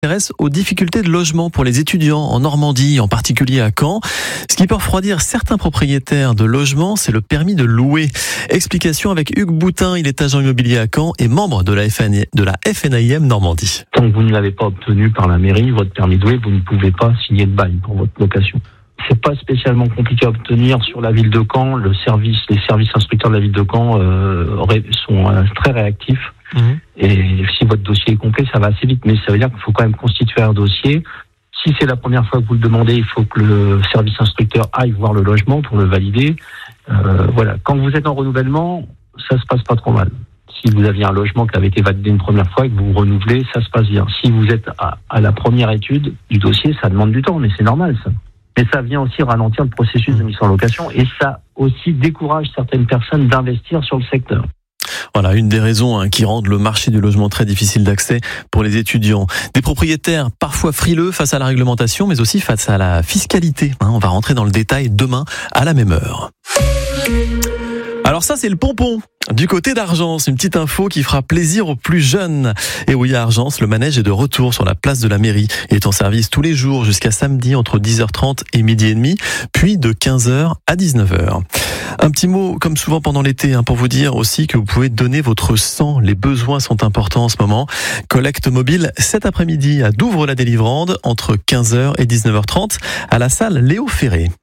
s'intéresse aux difficultés de logement pour les étudiants en Normandie, en particulier à Caen. Ce qui peut refroidir certains propriétaires de logements, c'est le permis de louer. Explication avec Hugues Boutin, il est agent immobilier à Caen et membre de la FNAIM Normandie. Tant que vous ne l'avez pas obtenu par la mairie, votre permis de louer, vous ne pouvez pas signer de bail pour votre location. C'est pas spécialement compliqué à obtenir sur la ville de Caen. Les services instructeurs de la ville de Caen sont très réactifs. Et si votre dossier est complet, ça va assez vite. Mais ça veut dire qu'il faut quand même constituer un dossier. Si c'est la première fois que vous le demandez, il faut que le service instructeur aille voir le logement pour le valider. Voilà. Quand vous êtes en renouvellement, ça se passe pas trop mal. Si vous aviez un logement qui avait été validé une première fois et que vous renouvelez, ça se passe bien. Si vous êtes à la première étude du dossier, ça demande du temps, mais c'est normal ça. Mais ça vient aussi ralentir le processus de mise en location et ça aussi décourage certaines personnes d'investir sur le secteur. Voilà, une des raisons qui rendent le marché du logement très difficile d'accès pour les étudiants. Des propriétaires parfois frileux face à la réglementation, mais aussi face à la fiscalité. On va rentrer dans le détail demain à la même heure. Alors ça, c'est le pompon. Du côté d'Argence, une petite info qui fera plaisir aux plus jeunes. Et oui, à Argence, le manège est de retour sur la place de la mairie. Il est en service tous les jours jusqu'à samedi entre 10h30 et midi et demi, puis de 15h à 19h. Un petit mot, comme souvent pendant l'été, pour vous dire aussi que vous pouvez donner votre sang. Les besoins sont importants en ce moment. Collecte mobile cet après-midi à Douvres-la-Délivrande entre 15h et 19h30 à la salle Léo Ferré.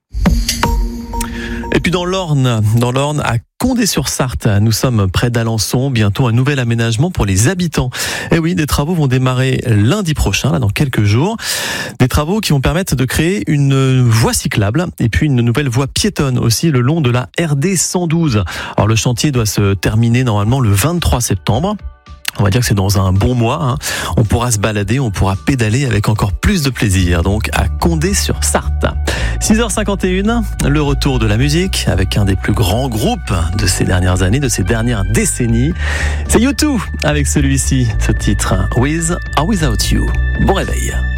Et puis dans l'Orne, à Condé-sur-Sarthe, nous sommes près d'Alençon, bientôt un nouvel aménagement pour les habitants. Et oui, des travaux vont démarrer lundi prochain, là dans quelques jours. Des travaux qui vont permettre de créer une voie cyclable et puis une nouvelle voie piétonne aussi le long de la RD 112. Alors le chantier doit se terminer normalement le 23 septembre. On va dire que c'est dans un bon mois. On pourra se balader, on pourra pédaler avec encore plus de plaisir. Donc à Condé-sur-Sarthe. 6h51, le retour de la musique avec un des plus grands groupes de ces dernières années, de ces dernières décennies. C'est U2 avec celui-ci, ce titre With or Without You. Bon réveil.